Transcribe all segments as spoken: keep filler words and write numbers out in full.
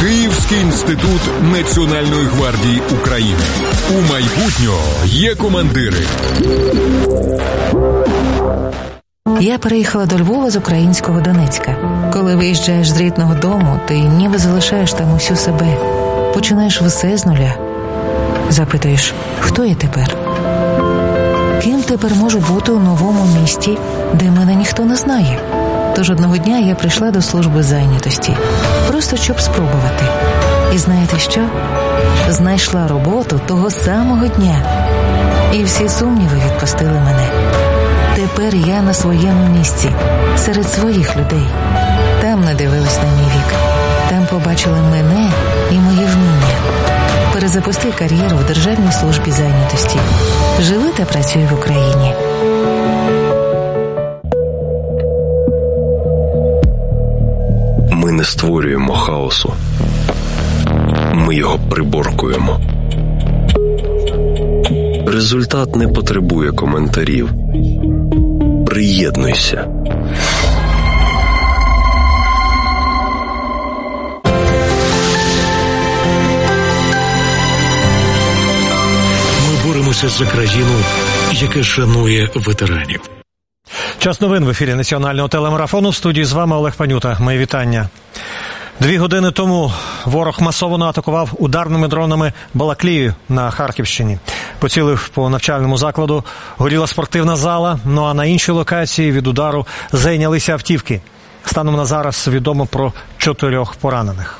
Київський інститут Національної гвардії України. У майбутнього є командири. Я переїхала до Львова з українського Донецька. Коли виїжджаєш з рідного дому, ти ніби залишаєш там усю себе. Починаєш все з нуля. Запитуєш, хто я тепер? Ким тепер можу бути у новому місті, де мене ніхто не знає? Тож одного дня я прийшла до служби зайнятості, просто щоб спробувати. І знаєте що? Знайшла роботу того самого дня. І всі сумніви відпустили мене. Тепер я на своєму місці, серед своїх людей. Там не дивились на мій вік. Там побачили мене і мої вміння. Перезапусти кар'єру в Державній службі зайнятості. Живи та працюй в Україні. Ми не створюємо хаосу. Ми його приборкуємо. Результат не потребує коментарів. Приєднуйся. Ми боремося за країну, яка шанує ветеранів. Час новин в ефірі національного телемарафону. В студії з вами Олег Панюта. Мої вітання. Дві години тому ворог масово атакував ударними дронами Балаклію на Харківщині. Поцілив по навчальному закладу, горіла спортивна зала, ну а на іншій локації від удару зайнялися автівки. Станом на зараз відомо про чотирьох поранених.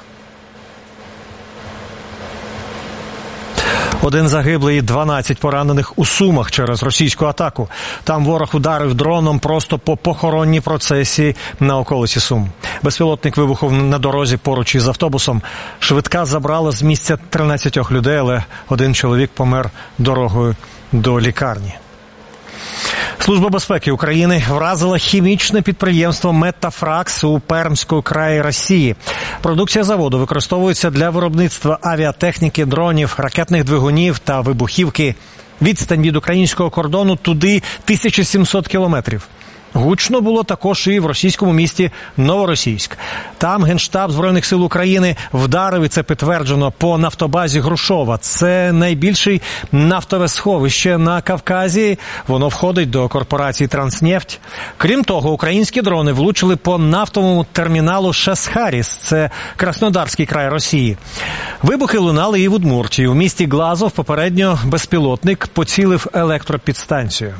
Один загиблий і дванадцять поранених у Сумах через російську атаку. Там ворог ударив дроном просто по похоронній процесії на околиці Сум. Безпілотник вибухнув на дорозі поруч із автобусом. Швидка забрала з місця тринадцять людей, але один чоловік помер дорогою до лікарні. Служба безпеки України вразила хімічне підприємство «Метафракс» у Пермському краї Росії. Продукція заводу використовується для виробництва авіатехніки, дронів, ракетних двигунів та вибухівки. Відстань від українського кордону туди тисяча сімсот кілометрів. Гучно було також і в російському місті Новоросійськ. Там Генштаб Збройних сил України вдарив, і це підтверджено, по нафтобазі Грушова. Це найбільший нафтове сховище на Кавказі. Воно входить до корпорації «Транснефть». Крім того, українські дрони влучили по нафтовому терміналу Шасхаріс. Це Краснодарський край Росії. Вибухи лунали і в Удмуртії. У місті Глазов попередньо безпілотник поцілив електропідстанцію.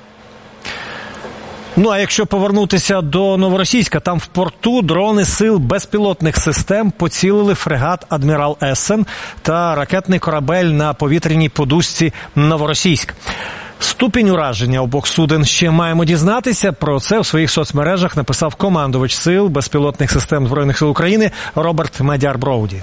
Ну, а якщо повернутися до Новоросійська, там в порту дрони сил безпілотних систем поцілили фрегат «Адмірал Ессен» та ракетний корабель на повітряній подушці «Новоросійськ». Ступінь ураження обох суден ще маємо дізнатися. Про це в своїх соцмережах написав командувач сил безпілотних систем Збройних сил України Роберт Мадяр-Броуді.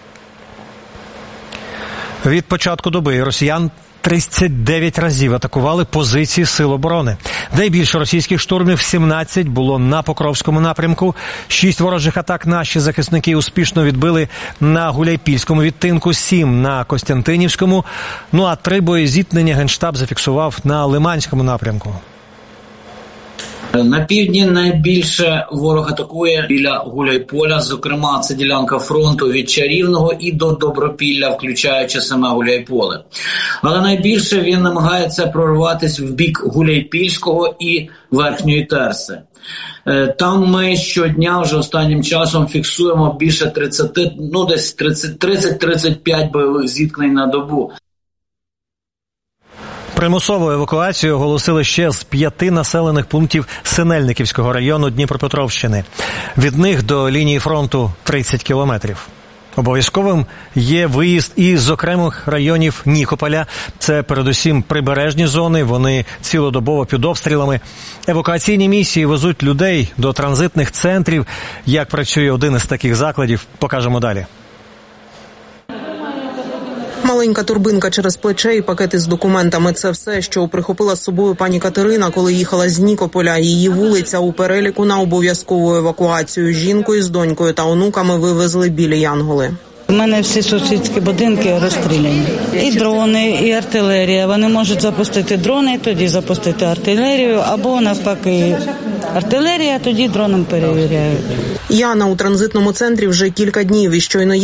Від початку доби росіян тридцять дев'ять разів атакували позиції сил оборони. Найбільше російських штурмів, сімнадцять, було на Покровському напрямку. Шість ворожих атак наші захисники успішно відбили на Гуляйпільському відтинку, сім на Костянтинівському. Ну а три боєзіткнення Генштаб зафіксував на Лиманському напрямку. На півдні найбільше ворог атакує біля Гуляйполя, зокрема це ділянка фронту від Чарівного і до Добропілля, включаючи саме Гуляйполе. Але найбільше він намагається прорватися в бік Гуляйпільського і Верхньої Терси. Там ми щодня вже останнім часом фіксуємо більше тридцять, ну десь тридцять тридцять п'ять бойових зіткнень на добу. Примусову евакуацію оголосили ще з п'яти населених пунктів Синельниківського району Дніпропетровщини. Від них до лінії фронту тридцять кілометрів. Обов'язковим є виїзд із окремих районів Нікополя. Це передусім прибережні зони, вони цілодобово під обстрілами. Евакуаційні місії везуть людей до транзитних центрів. Як працює один із таких закладів, покажемо далі. Маленька турбинка через плече і пакети з документами – це все, що прихопила з собою пані Катерина, коли їхала з Нікополя. Її вулиця у переліку на обов'язкову евакуацію. Жінку із донькою та онуками вивезли білі Янголи. У мене всі сусідські будинки розстріляні. І дрони, і артилерія. Вони можуть запустити дрони, тоді запустити артилерію, або навпаки артилерія, тоді дроном перевіряють. Яна у транзитному центрі вже кілька днів і щойно